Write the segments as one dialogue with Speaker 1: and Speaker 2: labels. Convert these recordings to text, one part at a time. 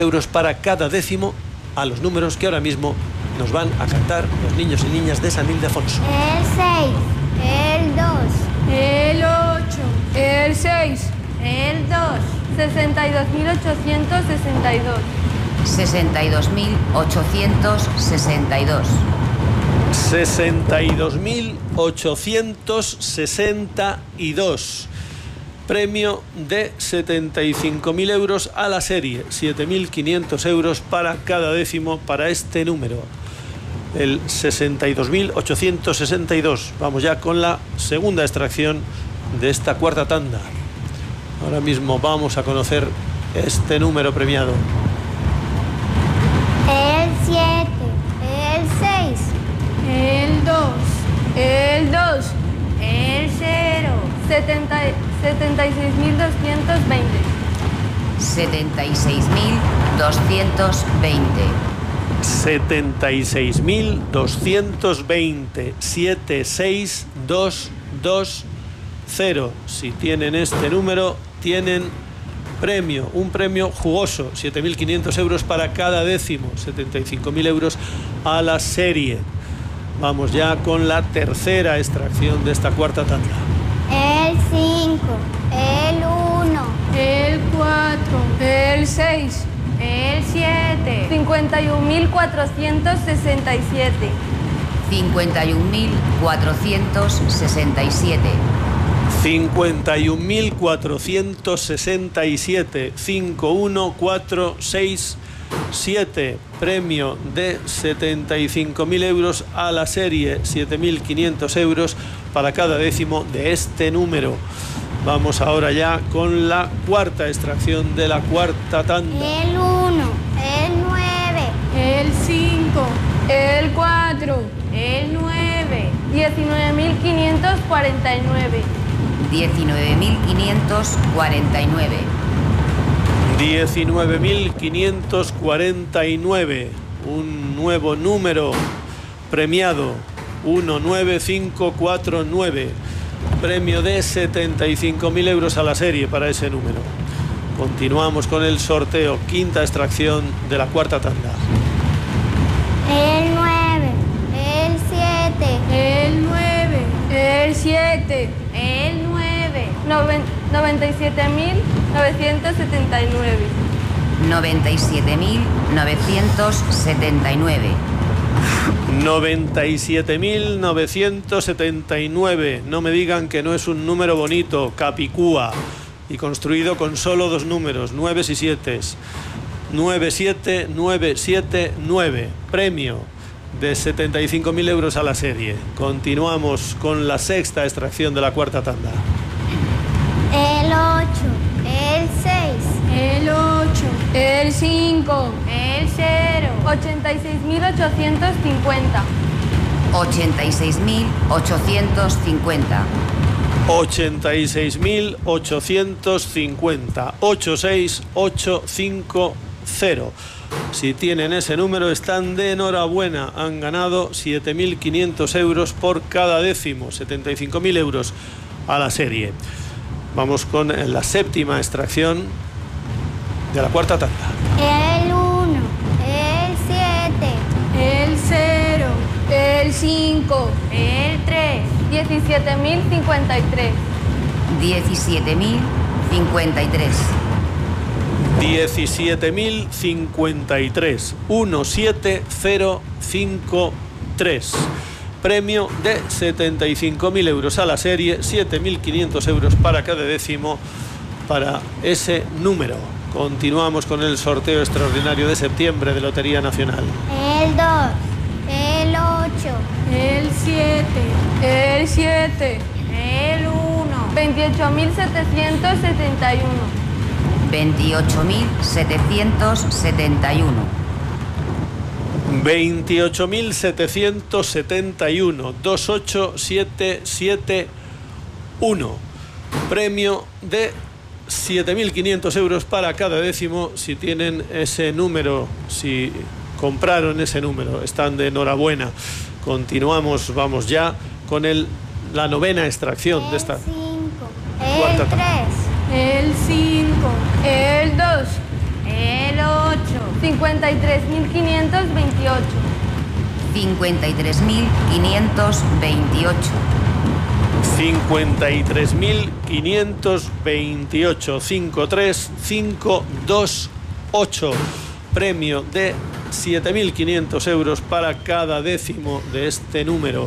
Speaker 1: euros para cada décimo a los números que ahora mismo nos van a cantar los niños y niñas de San Ildefonso.
Speaker 2: El 6, el 2,
Speaker 3: el 8, el 6,
Speaker 2: el 2,
Speaker 3: 62.862.
Speaker 4: 62.862.
Speaker 1: 62.862. Premio de 75.000 euros a la serie, 7.500 euros para cada décimo para este número. El 62.862. Vamos ya con la segunda extracción de esta cuarta tanda. Ahora mismo vamos a conocer este número premiado.
Speaker 2: el 7, el 6,
Speaker 3: El 2, el 2,
Speaker 2: el 0,
Speaker 3: 76.220.
Speaker 4: 76.220.
Speaker 1: 76.220. 76220. Si tienen este número, tienen premio, un premio jugoso, 7.500 euros para cada décimo, 75.000 euros a la serie. Vamos ya con la tercera extracción de esta cuarta tanda.
Speaker 2: el 5, el 1,
Speaker 3: El 4, el 6,
Speaker 2: el 7,
Speaker 3: 51.467.
Speaker 4: 51.467.
Speaker 1: 51.467. 51467. Premio de 75.000 euros a la serie, 7.500 euros para cada décimo de este número. Vamos ahora ya con la cuarta extracción de la cuarta tanda.
Speaker 2: el 1, el 9,
Speaker 3: El 5, el 4,
Speaker 2: el 9,
Speaker 3: 19.549.
Speaker 4: 19.549.
Speaker 1: 19.549. Un nuevo número premiado, 19549. Premio de 75.000 euros a la serie para ese número. Continuamos con el sorteo, quinta extracción de la cuarta tanda.
Speaker 2: el 9, el 7,
Speaker 3: El 9, el 7,
Speaker 2: el 9,
Speaker 3: 97.979.
Speaker 4: 97.979.
Speaker 1: 97.979. No me digan que no es un número bonito, Capicúa, y construido con solo dos números, 9 y 7. 97979. Premio de 75.000 euros a la serie. Continuamos con la sexta extracción de la cuarta tanda.
Speaker 2: el 8, el 6,
Speaker 3: El 8, el 5,
Speaker 2: el 0,
Speaker 3: 86.850.
Speaker 4: 86.850.
Speaker 1: 86.850. 86850. Si tienen ese número, están de enhorabuena. Han ganado 7.500 euros por cada décimo, 75.000 euros a la serie. Vamos con la séptima extracción de la cuarta tanda.
Speaker 2: el 1, el 7,
Speaker 3: El 0, el 5,
Speaker 2: el 3,
Speaker 3: 17.053.
Speaker 4: 17.053.
Speaker 1: 17.053. 17053. Premio de 75.000 euros a la serie, 7.500 euros para cada décimo para ese número. Continuamos con el sorteo extraordinario de septiembre de Lotería Nacional.
Speaker 2: el 2, el 8,
Speaker 3: El 7, el 7,
Speaker 2: el 1,
Speaker 3: 28.771.
Speaker 4: 28.771.
Speaker 1: 28.771. 28771. Premio de 7.500 euros para cada décimo. Si tienen ese número, si compraron ese número, están de enhorabuena. Continuamos, vamos ya con la novena extracción de esta
Speaker 2: 5,
Speaker 1: cuarta
Speaker 2: el
Speaker 1: tanda.
Speaker 2: 3,
Speaker 3: El 5, el 2,
Speaker 2: el 8,
Speaker 3: 53.528.
Speaker 4: 53.528.
Speaker 1: 53.528. 53528. Premio de 7.500 euros para cada décimo de este número.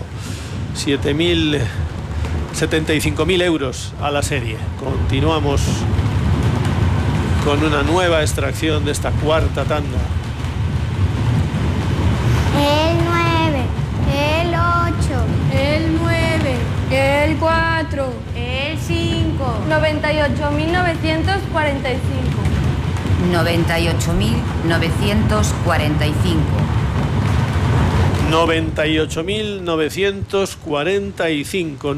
Speaker 1: 75.000 euros a la serie. Continuamos con una nueva extracción de esta cuarta tanda.
Speaker 2: El 9, el 8,
Speaker 3: El 9. El 4.
Speaker 2: el 5,
Speaker 3: 98.945.
Speaker 4: 98.945.
Speaker 1: 98.945.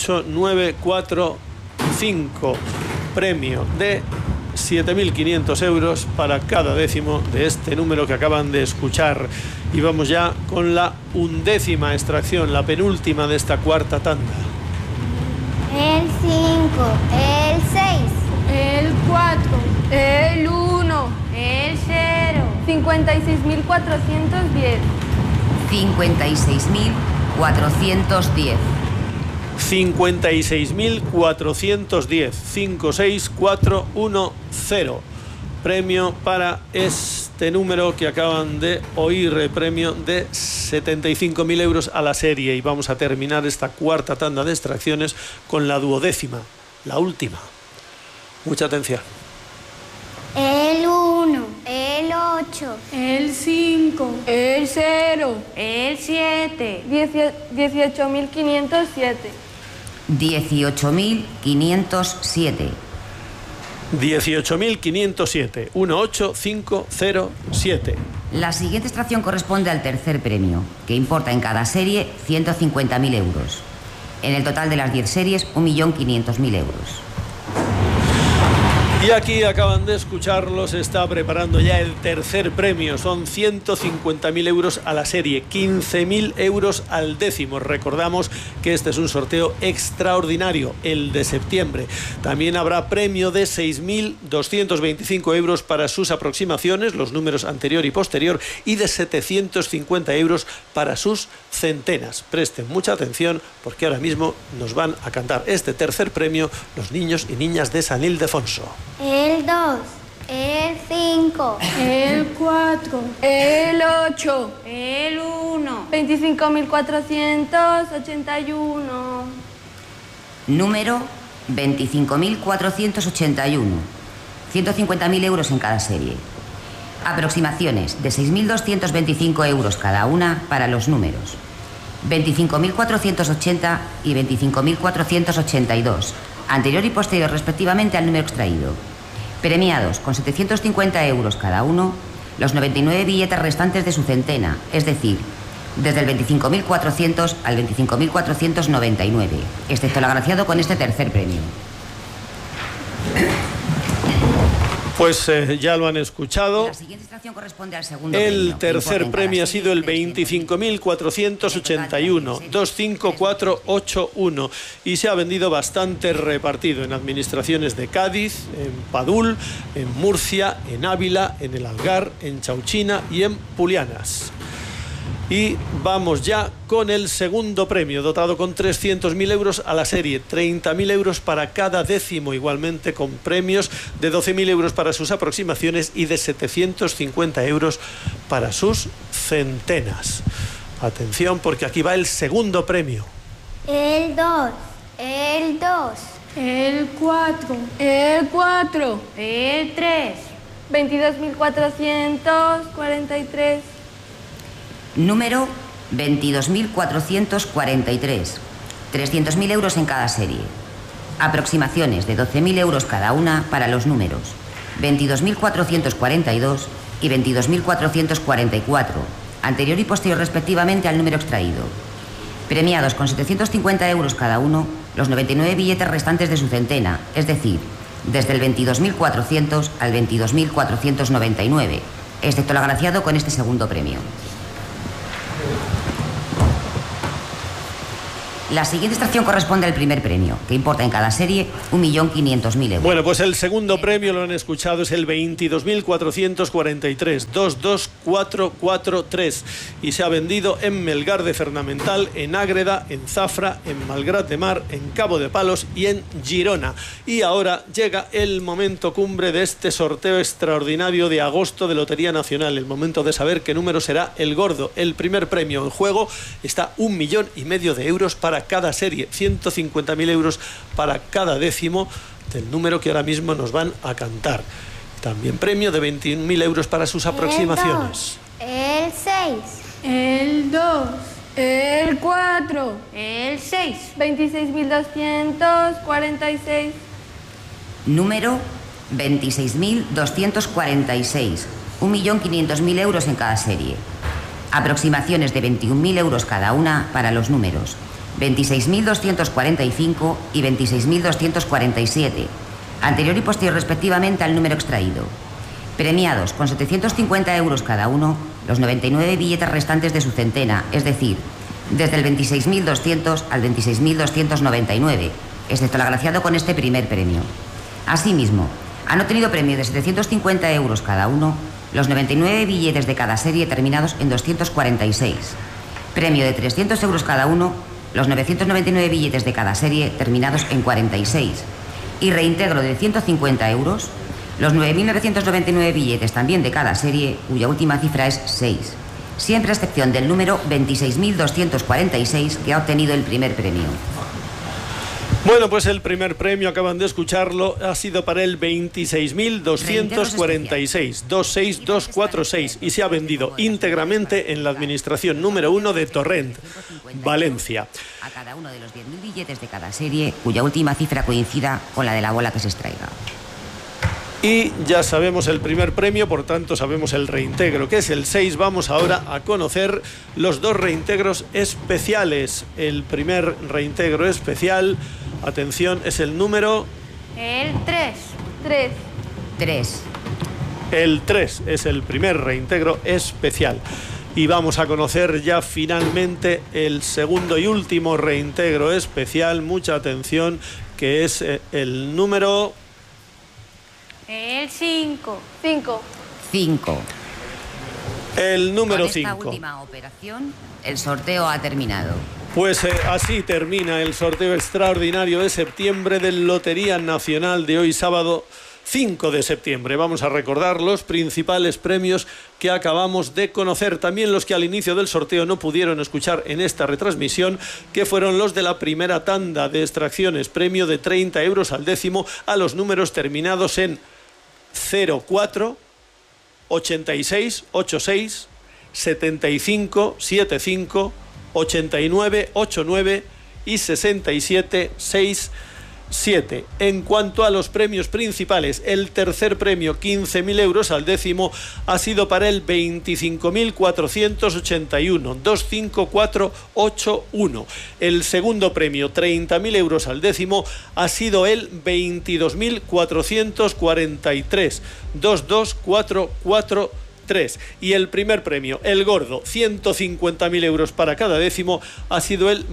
Speaker 1: 98945. Premio de 7.500 euros para cada décimo de este número que acaban de escuchar. Y vamos ya con la 11ª extracción, la penúltima de esta cuarta tanda.
Speaker 2: el 5, el 6,
Speaker 3: El 4. El 1.
Speaker 2: el 0,
Speaker 3: 56.410.
Speaker 4: 56.410.
Speaker 1: 56.410. 56410. Premio para este número que acaban de oír, premio de 75.000 euros a la serie. Y vamos a terminar esta cuarta tanda de extracciones con la 12ª, la última. Mucha atención.
Speaker 2: el 1, el 8,
Speaker 3: El 5. El 0.
Speaker 2: el 7,
Speaker 3: 18.507.
Speaker 4: 18.507.
Speaker 1: 18.507. 18507.
Speaker 4: La siguiente extracción corresponde al tercer premio, que importa en cada serie 150.000 euros. En el total de las 10 series, 1.500.000 euros.
Speaker 1: Y aquí acaban de escucharlo, se está preparando ya el tercer premio. Son 150.000 euros a la serie, 15.000 euros al décimo. Recordamos que este es un sorteo extraordinario, el de septiembre. También habrá premio de 6.225 euros para sus aproximaciones, los números anterior y posterior, y de 750 euros para sus centenas. Presten mucha atención porque ahora mismo nos van a cantar este tercer premio los niños y niñas de San Ildefonso.
Speaker 2: el 2, el 5,
Speaker 3: El 4. El 8.
Speaker 2: el 1,
Speaker 3: 25.481.
Speaker 4: Número 25.481. 150.000 euros en cada serie. Aproximaciones de 6.225 euros cada una para los números. 25.480 y 25.482. Anterior y posterior respectivamente al número extraído. Premiados con 750 euros cada uno, los 99 billetes restantes de su centena, es decir, desde el 25.400 al 25.499, excepto el agraciado con este tercer premio.
Speaker 1: Pues ya lo han escuchado.
Speaker 4: La siguiente extracción corresponde al segundo
Speaker 1: El
Speaker 4: premio, que
Speaker 1: tercer
Speaker 4: importa en
Speaker 1: premio
Speaker 4: cada
Speaker 1: ha sido el
Speaker 4: serie
Speaker 1: 25.481, 25481, y se ha vendido bastante repartido en administraciones de Cádiz, en Padul, en Murcia, en Ávila, en el Algar, en Chauchina y en Pulianas. Y vamos ya con el segundo premio, dotado con 300.000 euros a la serie, 30.000 euros para cada décimo, igualmente con premios de 12.000 euros para sus aproximaciones y de 750 euros para sus centenas. Atención, porque aquí va el segundo premio.
Speaker 2: el 2, el 2,
Speaker 3: El 4. El 4.
Speaker 2: el 3,
Speaker 3: 22.443.
Speaker 4: Número 22.443. 300.000 euros en cada serie. Aproximaciones de 12.000 euros cada una para los números 22.442 y 22.444, anterior y posterior respectivamente al número extraído. Premiados con 750 euros cada uno, los 99 billetes restantes de su centena, es decir, desde el 22.400 al 22.499, excepto el agraciado con este segundo premio. La siguiente extracción corresponde al primer premio, que importa en cada serie 1.500.000 euros.
Speaker 1: Bueno, pues el segundo premio, lo han escuchado, es el 22.443, 22443, y se ha vendido en Melgar de Fernamental, en Ágreda, en Zafra, en Malgrat de Mar, en Cabo de Palos y en Girona. Y ahora llega el momento cumbre de este sorteo extraordinario de agosto de Lotería Nacional, el momento de saber qué número será el gordo. El primer premio en juego está 1,5 millones de euros para cada serie, 150.000 euros para cada décimo del número que ahora mismo nos van a cantar. También premio de 21.000 euros para sus aproximaciones.
Speaker 2: El 6.
Speaker 3: El 2. El 4.
Speaker 2: El 6.
Speaker 3: 26.246.
Speaker 4: Número 26.246, 1.500.000 euros en cada serie. Aproximaciones de 21.000 euros cada una para los números 26.245 y 26.247, anterior y posterior respectivamente al número extraído. Premiados con 750 euros cada uno, los 99 billetes restantes de su centena, es decir, desde el 26.200 al 26.299, excepto el agraciado con este primer premio. Asimismo, han obtenido premio de 750 euros cada uno los 99 billetes de cada serie terminados en 246. Premio de 300 euros cada uno los 999 billetes de cada serie terminados en 46. Y reintegro de 150 euros los 9.999 billetes también de cada serie, cuya última cifra es 6. Siempre a excepción del número 26.246 que ha obtenido el primer premio.
Speaker 1: Bueno, pues el primer premio, acaban de escucharlo, ha sido para el 26.246, 26246, y se ha vendido íntegramente en la administración número 1 de Torrent, Valencia.
Speaker 4: A cada uno de los 10.000 billetes de cada serie, cuya última cifra coincida con la de la bola que se extraiga.
Speaker 1: Y ya sabemos el primer premio, por tanto sabemos el reintegro, que es el 6. Vamos ahora a conocer los dos reintegros especiales. El primer reintegro especial, atención, es el número...
Speaker 2: El 3.
Speaker 3: 3.
Speaker 1: El 3 es el primer reintegro especial. Y vamos a conocer ya finalmente el segundo y último reintegro especial. Mucha atención, que es el número...
Speaker 2: El 5.
Speaker 4: 5.
Speaker 1: El número
Speaker 4: 5. Con esta
Speaker 1: 5.
Speaker 4: última operación, el sorteo ha terminado.
Speaker 1: Pues así termina el sorteo extraordinario de septiembre de Lotería Nacional de hoy, sábado 5 de septiembre. Vamos a recordar los principales premios que acabamos de conocer, también los que al inicio del sorteo no pudieron escuchar en esta retransmisión, que fueron los de la primera tanda de extracciones. Premio de 30 euros al décimo a los números terminados en 04, 86, 86, 75, 75, 89, 89 y 67, 67. En cuanto a los premios principales, el tercer premio, 15.000 euros al décimo, ha sido para el 25.481, 25481. El segundo premio, 30.000 euros al décimo, ha sido el 22.443, 22443. Y el primer premio, el gordo, 150.000 euros para cada décimo, ha sido el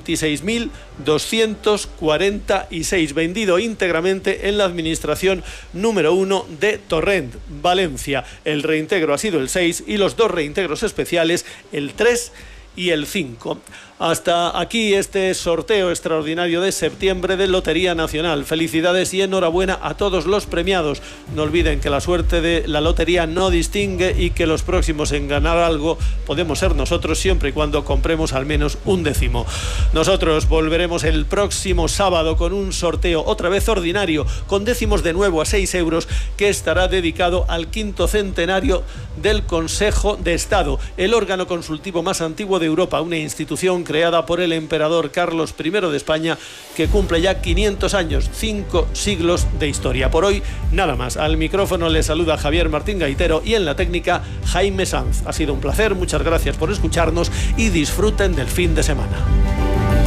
Speaker 1: 26.246, vendido íntegramente en la administración número 1 de Torrent, Valencia. El reintegro ha sido el 6 y los dos reintegros especiales, el 3 y el 5. Hasta aquí este sorteo extraordinario de septiembre de Lotería Nacional. Felicidades y enhorabuena a todos los premiados. No olviden que la suerte de la lotería no distingue y que los próximos en ganar algo podemos ser nosotros, siempre y cuando compremos al menos un décimo. Nosotros volveremos el próximo sábado con un sorteo otra vez ordinario, con décimos de nuevo a 6 euros, que estará dedicado al 5º centenario del Consejo de Estado, el órgano consultivo más antiguo de Europa, una institución creada por el emperador Carlos I de España, que cumple ya 500 años, 5 siglos de historia. Por hoy, nada más. Al micrófono le saluda Javier Martín Gaitero y en la técnica Jaime Sanz. Ha sido un placer, muchas gracias por escucharnos y disfruten del fin de semana.